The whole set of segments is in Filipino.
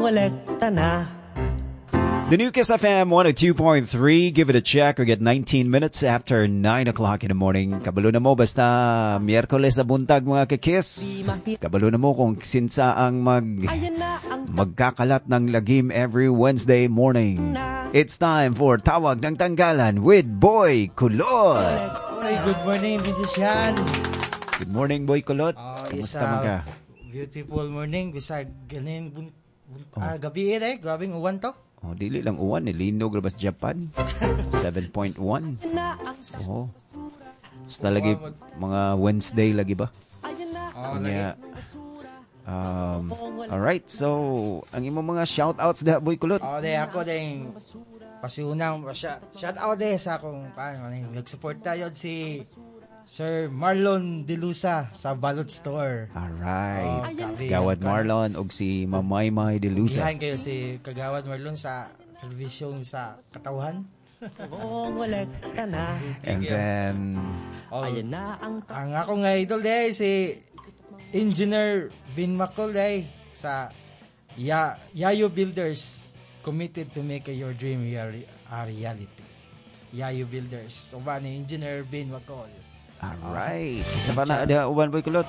mangolekta na. The new Kiss FM 102.3, give it a check or get 19 minutes after 9 o'clock in the morning. Kabalo na mo basta Miyerkules sa buntag mga kikis. Kabalo na mo kung sinsa ang magkakalat ng lagim every Wednesday morning. It's time for Tawag ng Tanggalan with Boy Kulot. Hey, good morning, musician. Good morning, Boy Kulot. Kamusta man ka? Beautiful morning. Bisag ganin gabi grabing uwan to. Oh, dili lang uwan, nilinog labas Japan. 7.1. Oh. Basta lagi mga Wednesday lagi ba? Kanya, alright, so ang imong mga shoutouts da Boy Kulot. Ako din pasiunang shoutout sa akong nag-support tayo si Sir Marlon Delusa sa Balot Store. Alright. Kagawad Marlon og si Mamaymay Delusa. Gihan kayo si Kagawad Marlon sa serbisyong sa katawhan. And then ang akong idol day si Engineer Vin Macol day sa Yayo Builders, committed to make your dream a reality. Yayo Builders. So ba ni Engineer Vin Macol. Alright. Sa pa na ada uban Boy Kulot.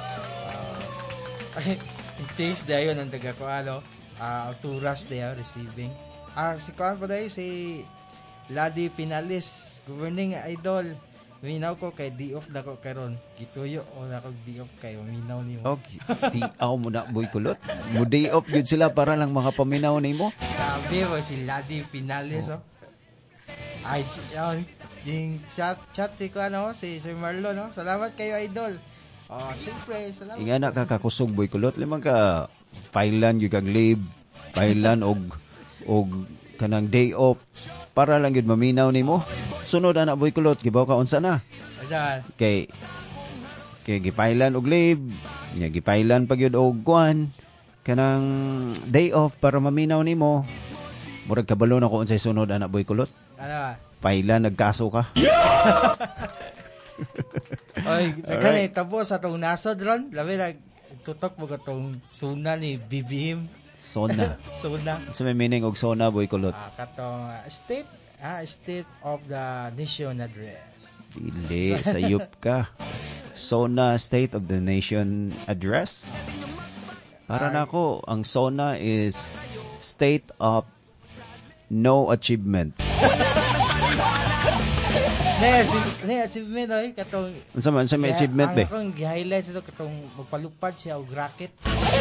Thanks dayon ang taga ko Alturas dayo receiving. Si Kuan pa dayo si Ladi Pinalis, governing idol. Minaw ko kay di-off na ko karon. Gituyo o na ko di-off kay minaw nimo. Okay. Di-aw mo na Boy Kulot. Mo day-off yun sila para lang makapaminaw nimo. Sabi mo si Ladi Pinalis Ay, yung chat si Sir Marlon, no? Salamat kayo, idol. Siyempre, salamat. Inga na kakakusog Boy Kulot, limang ka filean yung kag leave, filean og kanang day off para lang yun maminaw nimo. Sunod na Boy Kulot, gibaw ka unsa na? Asa? Kay gipailan og leave, gipailan pag yun og kuan kanang day off para maminaw nimo. Murag kabalo na ko unsay sunod ana Boy Kulot. Ano? Paila, nagkaso ka. Oy, kanay tabo sa tong nasod ron. Labi tutok mo katong suna ni BBM. Sona. Sona. Sa may meaning og sona Boy Kulot. Katong state of the nation address. Dili, sayop ka. Sona, State of the Nation Address. Para nako, ang sona is State of No Achievement. Ne achievement katong Unsa man sa may achievement be? Ang gi-highlight sa katong magpalupad siya og rocket.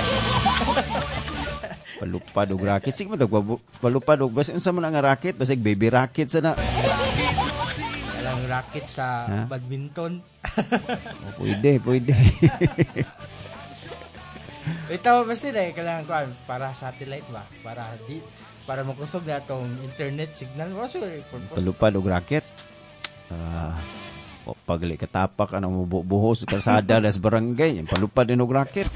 Palupad og rocket. Sige man palupad og basta unsa man ang rocket, basta baby rocket sana. Alang rocket sa badminton. Pwede. Ito ba sila kailangan ko para satellite ba? Para makusog na itong internet signal. Palupad og rocket. Pagli katapak anong buhos sa kalsada las barangay, palupad din og rocket.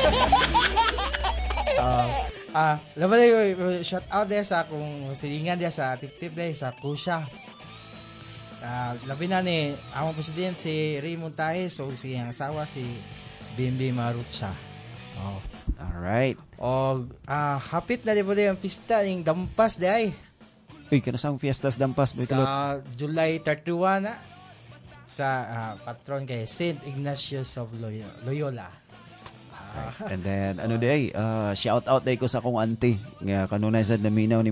Laban na shout out din sa akong silingan din sa tip-tip din sa Kusya. Labi na ni among president si Raymond Taes o si ang asawa si Bimbi Marutsa. Alright. Hapit na di po din ang pista ng Dampas di ay. Uy, kanasang fiestas Dampas Boy Kulot? Sa July 31 na sa patron kay St. Ignatius of Loyola. And then ano day, shout out day ko sa akong auntie nga kanunay sad naminaw ni